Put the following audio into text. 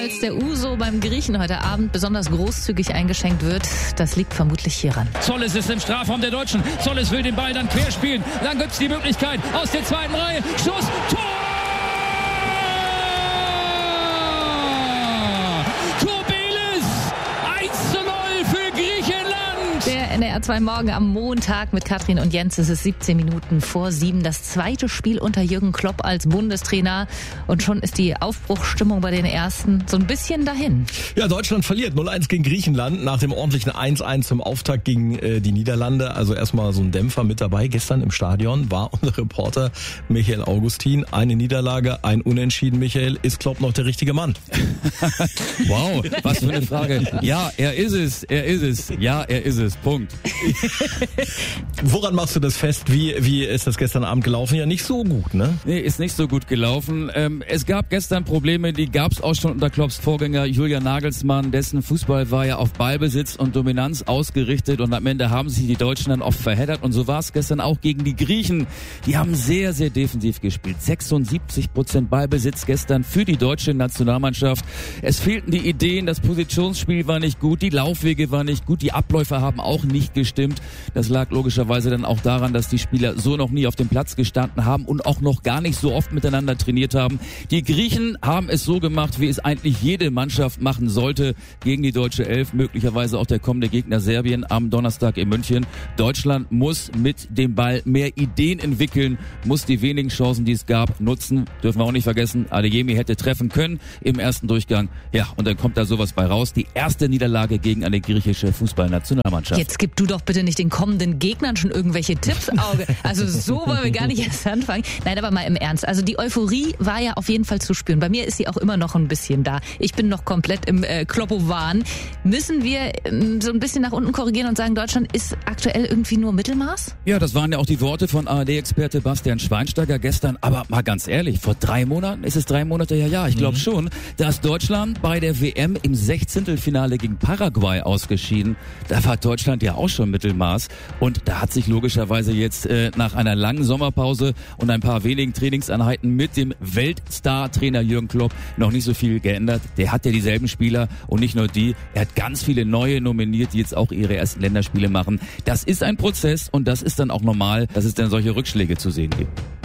jetzt der Uso beim Griechen heute Abend besonders großzügig eingeschenkt wird, das liegt vermutlich hieran. Zolles ist im Strafraum der Deutschen. Zolles will den Ball dann querspielen. Dann gibt's die Möglichkeit aus der zweiten Reihe. Schuss, Tor! Der NDR 2 Morgen am Montag mit Katrin und Jens. Es ist 17 Minuten vor 7. Das zweite Spiel unter Jürgen Klopp als Bundestrainer. Und schon ist die Aufbruchsstimmung bei den Ersten so ein bisschen dahin. Ja, Deutschland verliert 0-1 gegen Griechenland nach dem ordentlichen 1-1 zum Auftakt gegen die Niederlande. Also erstmal so ein Dämpfer mit dabei. Gestern im Stadion war unser Reporter Michael Augustin. Eine Niederlage, ein Unentschieden. Michael, ist Klopp noch der richtige Mann? Wow, was für eine Frage. Ja, er ist es. Ja, er ist es. Punkt. Woran machst du das fest? Wie ist das gestern Abend gelaufen? Ja, nicht so gut, ne? Nee, ist nicht so gut gelaufen. Es gab gestern Probleme, die gab es auch schon unter Klopps Vorgänger Julian Nagelsmann. Dessen Fußball war ja auf Ballbesitz und Dominanz ausgerichtet und am Ende haben sich die Deutschen dann oft verheddert und so war es gestern auch gegen die Griechen. Die haben sehr, sehr defensiv gespielt. 76% Ballbesitz gestern für die deutsche Nationalmannschaft. Es fehlten die Ideen, das Positionsspiel war nicht gut, die Laufwege waren nicht gut, die Abläufe haben auch nicht gestimmt. Das lag logischerweise dann auch daran, dass die Spieler so noch nie auf dem Platz gestanden haben und auch noch gar nicht so oft miteinander trainiert haben. Die Griechen haben es so gemacht, wie es eigentlich jede Mannschaft machen sollte gegen die deutsche Elf, möglicherweise auch der kommende Gegner Serbien am Donnerstag in München. Deutschland muss mit dem Ball mehr Ideen entwickeln, muss die wenigen Chancen, die es gab, nutzen. Dürfen wir auch nicht vergessen, Adeyemi hätte treffen können im ersten Durchgang. Ja, und dann kommt da sowas bei raus. Die erste Niederlage gegen eine griechische Fußballnationalmannschaft. Jetzt gib du doch bitte nicht den kommenden Gegnern schon irgendwelche Tipps, Auge. Also so wollen wir gar nicht erst anfangen. Nein, aber mal im Ernst. Also die Euphorie war ja auf jeden Fall zu spüren. Bei mir ist sie auch immer noch ein bisschen da. Ich bin noch komplett im Kloppo-Wahn. Müssen wir so ein bisschen nach unten korrigieren und sagen, Deutschland ist aktuell irgendwie nur Mittelmaß? Ja, das waren ja auch die Worte von ARD-Experte Bastian Schweinsteiger gestern. Aber mal ganz ehrlich, vor 3 Monaten, ist es 3 Monate her? Ja, ich glaube schon, da ist Deutschland bei der WM im 16. gegen Paraguay ausgeschieden. Da war Deutschland ja auch schon Mittelmaß und da hat sich logischerweise jetzt nach einer langen Sommerpause und ein paar wenigen Trainingseinheiten mit dem Weltstar-Trainer Jürgen Klopp noch nicht so viel geändert. Der hat ja dieselben Spieler und nicht nur die, er hat ganz viele neue nominiert, die jetzt auch ihre ersten Länderspiele machen. Das ist ein Prozess und das ist dann auch normal, dass es dann solche Rückschläge zu sehen gibt.